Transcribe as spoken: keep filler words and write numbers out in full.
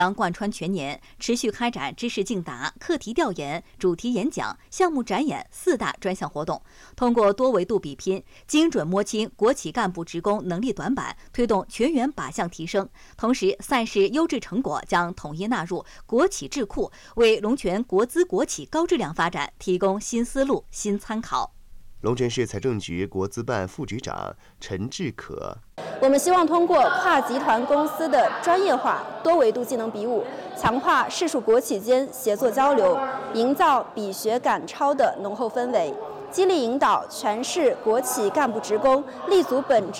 将贯穿全年，持续开展知识竞答、课题调研、主题演讲、项目展演四大专项活动，通过多维度比拼，精准摸清国企干部职工能力短板，推动全员靶向提升。同时，赛事优质成果将统一纳入国企智库，为龙泉国资国企高质量发展提供新思路、新参考。 龙泉市财政局国资办副局长陈志可， 我们希望通过跨集团公司的专业化、多维度技能比武，强化市属国企间协作交流，营造比学赶超的浓厚氛围，激励引导全市国企干部职工立足本职。